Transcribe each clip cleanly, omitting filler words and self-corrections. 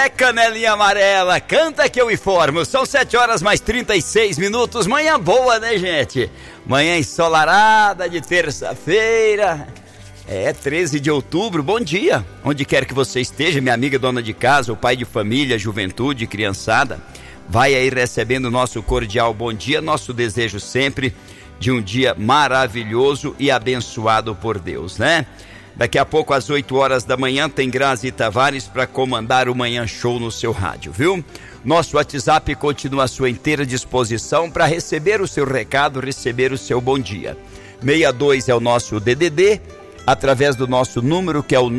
É, canelinha amarela, canta que eu informo. São 7 horas mais 36 minutos. Manhã boa, né, gente? Manhã ensolarada de terça-feira. 13 de outubro, bom dia. Onde quer que você esteja, minha amiga dona de casa, o pai de família, juventude, criançada, vai aí recebendo o nosso cordial bom dia, nosso desejo sempre de um dia maravilhoso e abençoado por Deus, né? Daqui a pouco, às 8 horas da manhã, tem Grazi Tavares para comandar o Manhã Show no seu rádio, viu? Nosso WhatsApp continua à sua inteira disposição para receber o seu recado, receber o seu bom dia. 62 é o nosso DDD, através do nosso número, que é o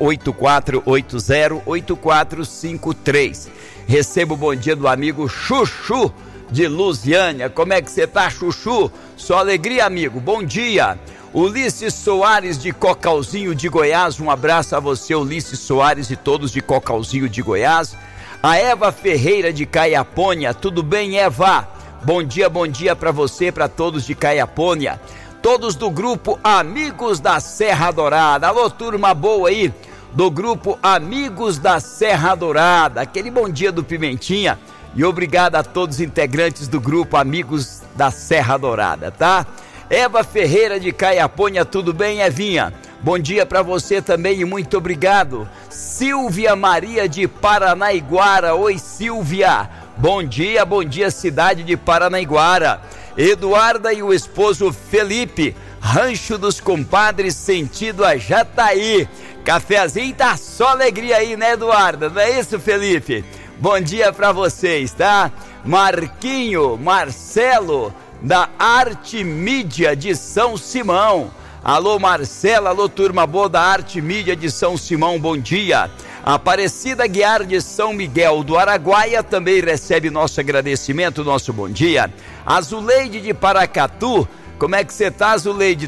984808453. Recebo o bom dia do amigo Chuchu, de Lusiânia. Como é que você tá, Chuchu? Só alegria, amigo. Bom dia. Ulisses Soares de Cocalzinho de Goiás, um abraço a você, Ulisses Soares, e todos de Cocalzinho de Goiás. A Eva Ferreira de Caiapônia, tudo bem, Eva? Bom dia para você, para todos de Caiapônia. Todos do grupo Amigos da Serra Dourada. Alô, turma boa aí do grupo Amigos da Serra Dourada. Aquele bom dia do Pimentinha. E obrigado a todos os integrantes do grupo Amigos da Serra Dourada, tá? Eva Ferreira de Caiapônia, tudo bem, Evinha? Bom dia para você também e muito obrigado. Silvia Maria de Paranaiguara, oi Silvia. Bom dia cidade de Paranaiguara. Eduarda e o esposo Felipe, Rancho dos Compadres, sentido a Jataí. Cafezinho tá só alegria aí, né, Eduarda? Não é isso, Felipe? Bom dia para vocês, tá? Marcelo da Arte Mídia de São Simão. Alô, Marcelo, alô, turma boa da Arte Mídia de São Simão, bom dia. Aparecida Guiar de São Miguel do Araguaia também recebe nosso agradecimento, nosso bom dia. Azuleide de Paracatu, como é que você tá, Azuleide?